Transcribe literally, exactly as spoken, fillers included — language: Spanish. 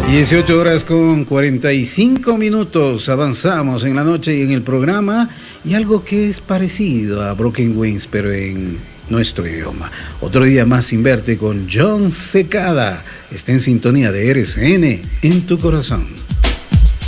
dieciocho horas con cuarenta y cinco minutos. Avanzamos en la noche y en el programa. Y algo que es parecido a Broken Wings, pero en nuestro idioma. Otro día más sin verte con Jon Secada. Está en sintonía de R C N en tu corazón.